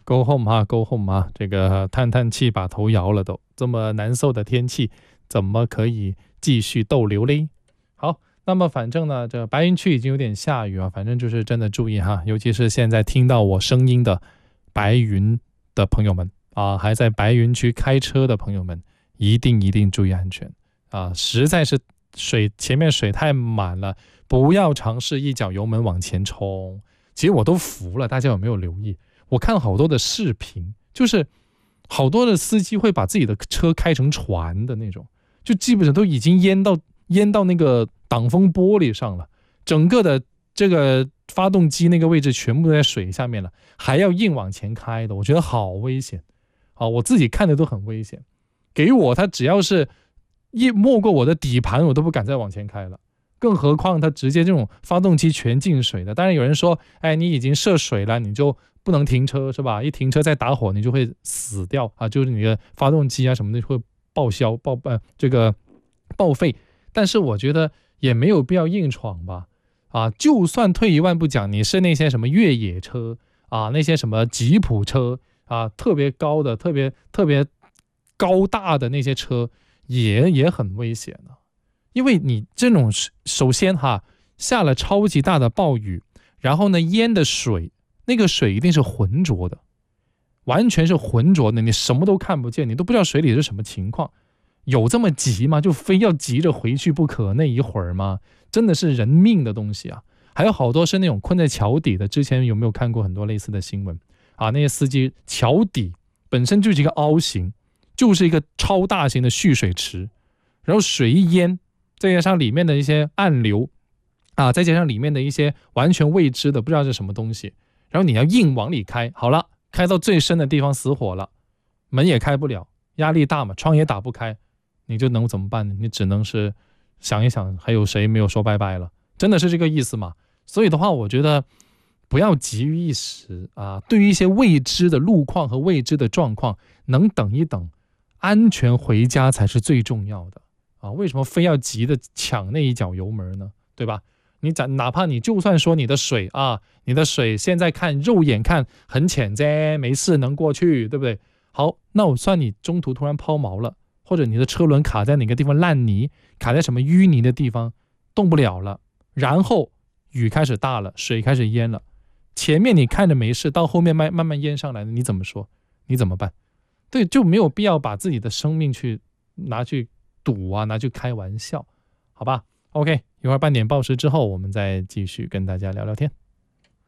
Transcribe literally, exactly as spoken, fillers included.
，Go home 啊，Go home 啊，这个叹叹气把头摇了都，这么难受的天气，怎么可以继续逗留嘞？好，那么反正呢，这白云区已经有点下雨啊，反正就是真的注意哈，尤其是现在听到我声音的白云的朋友们啊，还在白云区开车的朋友们，一定一定注意安全啊！实在是水前面水太满了，不要尝试一脚油门往前冲。其实我都服了，大家有没有留意？我看好多的视频，就是好多的司机会把自己的车开成船的那种，就基本上都已经淹到淹到那个挡风玻璃上了，整个的这个发动机那个位置全部都在水下面了，还要硬往前开的，我觉得好危险啊！我自己看的都很危险，给我他只要是一没过我的底盘，我都不敢再往前开了。更何况它直接这种发动机全进水的，当然有人说，哎，你已经涉水了，你就不能停车是吧？一停车再打火，你就会死掉啊，就是你的发动机啊什么的会报销报呃这个报废。但是我觉得也没有必要硬闯吧，啊，就算退一万步讲，你是那些什么越野车啊，那些什么吉普车啊，特别高的、特别特别高大的那些车，也也很危险的。因为你这种首先哈下了超级大的暴雨，然后呢淹的水，那个水一定是浑浊的，完全是浑浊的，你什么都看不见，你都不知道水里是什么情况。有这么急吗？就非要急着回去不可那一会儿吗？真的是人命的东西啊！还有好多是那种困在桥底的，之前有没有看过很多类似的新闻啊？那些司机桥底本身就是一个凹形，就是一个超大型的蓄水池，然后水一淹，再加上里面的一些暗流啊，再加上里面的一些完全未知的不知道是什么东西，然后你要硬往里开，好了，开到最深的地方死火了，门也开不了，压力大嘛，窗也打不开，你就能怎么办呢？你只能是想一想，还有谁没有说拜拜了？真的是这个意思嘛？所以的话，我觉得不要急于一时啊，对于一些未知的路况和未知的状况，能等一等，安全回家才是最重要的。啊，为什么非要急的抢那一脚油门呢？对吧？你哪怕你就算说你的水啊，你的水现在看肉眼看很浅啫，没事能过去，对不对？好，那我算你中途突然抛锚了，或者你的车轮卡在哪个地方烂泥，卡在什么淤泥的地方，动不了了，然后雨开始大了，水开始淹了，前面你看着没事，到后面慢慢慢淹上来了，你怎么说？你怎么办？对，就没有必要把自己的生命去拿去赌啊，拿去开玩笑，好吧 ？OK， 一会儿半点报时之后，我们再继续跟大家聊聊天。